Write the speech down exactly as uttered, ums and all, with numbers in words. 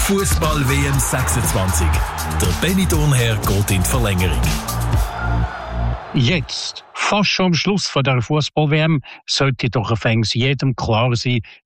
Fußball-W M sechsundzwanzig. Der Benidorm Her geht in die Verlängerung. Jetzt, fast schon am Schluss von der Fußball-W M, sollte doch auf jedem klar sein,